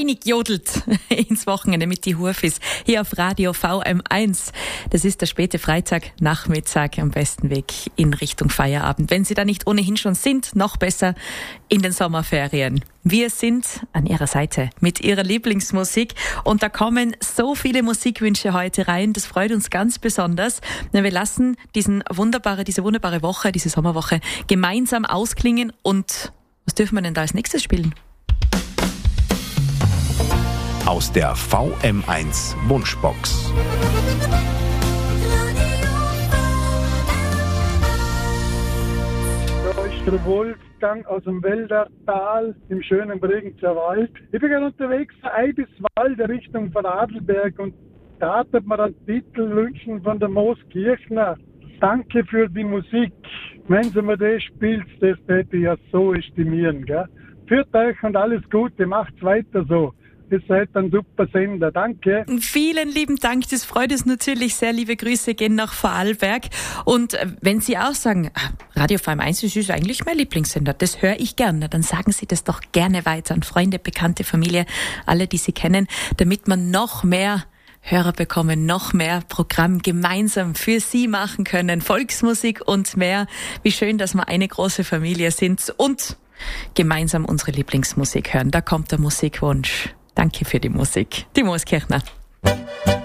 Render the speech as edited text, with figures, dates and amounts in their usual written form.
reingejodelt ins Wochenende mit die Hufis hier auf Radio VM1. Das ist der späte Freitagnachmittag, am besten Weg in Richtung Feierabend. Wenn Sie da nicht ohnehin schon sind, noch besser in den Sommerferien. Wir sind an Ihrer Seite mit Ihrer Lieblingsmusik und da kommen so viele Musikwünsche heute rein. Das freut uns ganz besonders. Wir lassen diese wunderbare Woche, diese Sommerwoche gemeinsam ausklingen. Und was dürfen wir denn da als nächstes spielen? Aus der VM1 Wunschbox. Da ist der Wolfgang aus dem Wäldertal im schönen Bregenzer Wald. Ich bin gerade unterwegs von Eibiswald Richtung von Adelberg und da hat man einen Titel wünschen von der Mooskirchner. Danke für die Musik. Wenn Sie mir das spielt, das hätte ich ja so estimieren. Gell? Führt euch und alles Gute, macht's weiter so. Ihr seid ein super Sender. Danke. Vielen lieben Dank. Das freut uns natürlich sehr. Liebe Grüße gehen nach Vorarlberg. Und wenn Sie auch sagen, Radio VM1 ist eigentlich mein Lieblingssender, das höre ich gerne, dann sagen Sie das doch gerne weiter an Freunde, Bekannte, Familie, alle, die Sie kennen, damit man noch mehr Hörer bekommen, noch mehr Programm gemeinsam für Sie machen können. Volksmusik und mehr. Wie schön, dass wir eine große Familie sind und gemeinsam unsere Lieblingsmusik hören. Da kommt der Musikwunsch. Danke für die Musik. Die Mooskirchner.